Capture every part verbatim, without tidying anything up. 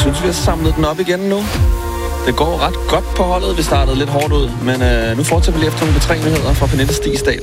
synes, vi har samlet den op igen nu. Det går ret godt på holdet. Vi startede lidt hårdt ud, men øh, nu fortsætter vi lige efter nogle betrængligheder fra Pernille Stigsdal.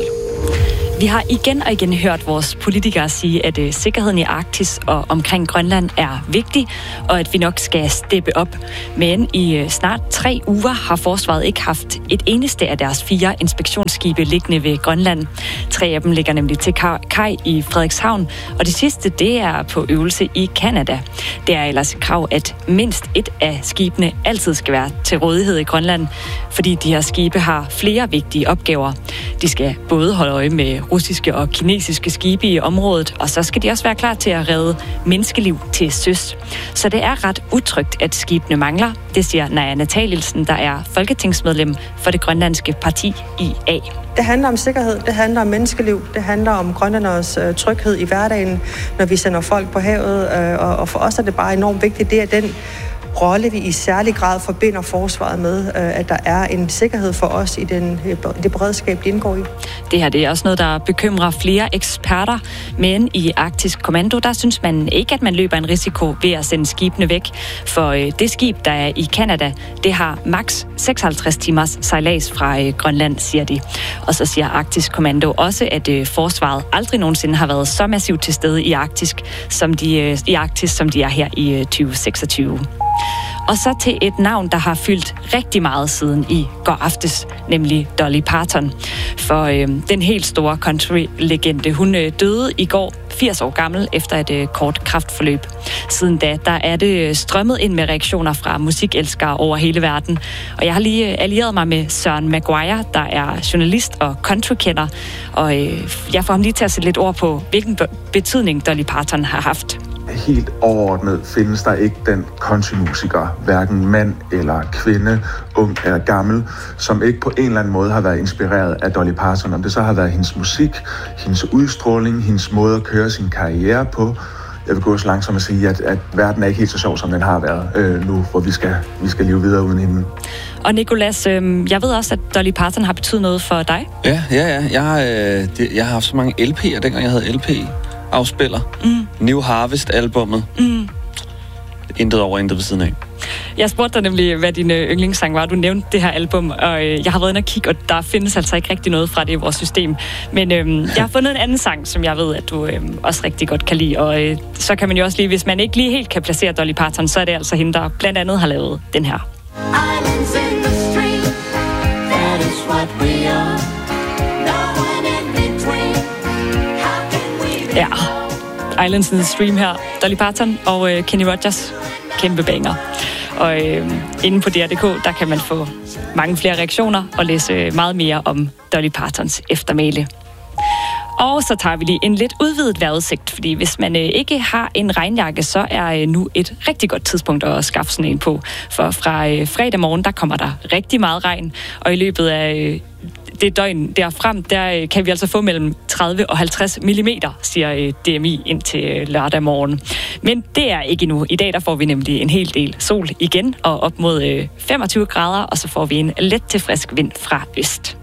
Vi har igen og igen hørt vores politikere sige, at øh, sikkerheden i Arktis og omkring Grønland er vigtig, og at vi nok skal steppe op. Men i øh, snart tre uger har forsvaret ikke haft et eneste af deres fire inspektionsskibe liggende ved Grønland. Tre af dem ligger nemlig til kaj i Frederikshavn, og det sidste, det er på øvelse i Canada. Det er ellers et krav, at mindst et af skibene altid skal være til rådighed i Grønland, fordi de her skibe har flere vigtige opgaver. De skal både holde øje med russiske og kinesiske skibe i området, og så skal de også være klar til at redde menneskeliv til søs. Så det er ret utrygt, at skibene mangler. Det siger Naja Nathanielsen, der er folketingsmedlem for det grønlandske parti I A. Det handler om sikkerhed, det handler om menneskeliv, det handler om grønlænderes øh, tryghed i hverdagen, når vi sender folk på havet, øh, og, og for os er det bare enormt vigtigt, det er den rolle, vi i særlig grad forbinder forsvaret med, at der er en sikkerhed for os i den, det beredskab, de indgår i. Det her det er også noget, der bekymrer flere eksperter, men i Arktisk Kommando, der synes man ikke, at man løber en risiko ved at sende skibene væk, for det skib, der er i Canada, det har maks seksoghalvtreds timers sejlads fra Grønland, siger de. Og så siger Arktisk Kommando også, at forsvaret aldrig nogensinde har været så massivt til stede i Arktis, som de, i Arktis, som de er her i tyve seksogtyve. Og så til et navn, der har fyldt rigtig meget siden i går aftes, nemlig Dolly Parton. For øh, den helt store country-legende, hun øh, døde i går, firs år gammel, efter et øh, kort kræftforløb. Siden da, der er det strømmet ind med reaktioner fra musikelskere over hele verden. Og jeg har lige øh, allieret mig med Søren Maguire, der er journalist og countrykender. Og øh, jeg får ham lige til at sætte lidt ord på, hvilken be- betydning Dolly Parton har haft. Helt overordnet findes der ikke den countrymusiker, hverken mand eller kvinde, ung eller gammel, som ikke på en eller anden måde har været inspireret af Dolly Parton. Om det så har været hendes musik, hendes udstråling, hendes måde at køre sin karriere på. Jeg vil gå så langsomt at sige, at, at verden er ikke helt så sjov, som den har været øh, nu, hvor vi skal, vi skal leve videre uden hende. Og Nicolas, øh, jeg ved også, at Dolly Parton har betydet noget for dig. Ja, ja, ja. Jeg har, øh, det, jeg har haft så mange L P'er, dengang jeg havde L P. Afspiller. Mm. New Harvest-albummet. Mm. Intet over, intet ved siden af. Jeg spurgte dig nemlig, hvad din yndlingssang var. Du nævnte det her album, og øh, jeg har været inde og kigge, og der findes altså ikke rigtig noget fra det i vores system. Men øh, jeg har fundet en anden sang, som jeg ved, at du øh, også rigtig godt kan lide. Og øh, så kan man jo også lige, hvis man ikke lige helt kan placere Dolly Parton, så er det altså hende, der blandt andet har lavet den her. Islands in the stream, that is what we are. No one in between. How can we be? Ja, Islands in the Stream her. Dolly Parton og øh, Kenny Rogers. Kæmpe banger. Og øh, inde på D R punktum d k, der kan man få mange flere reaktioner og læse meget mere om Dolly Partons eftermæle. Og så tager vi lige en lidt udvidet vejrudsigt, fordi hvis man øh, ikke har en regnjakke, så er øh, nu et rigtig godt tidspunkt at skaffe sådan en på. For fra øh, fredag morgen, der kommer der rigtig meget regn, og i løbet af øh, det døgn derfrem, der øh, kan vi altså få mellem tredive og halvtreds millimeter, siger øh, D M I indtil øh, lørdag morgen. Men det er ikke endnu. I dag der får vi nemlig en hel del sol igen, og op mod øh, femogtyve grader, og så får vi en let til frisk vind fra øst.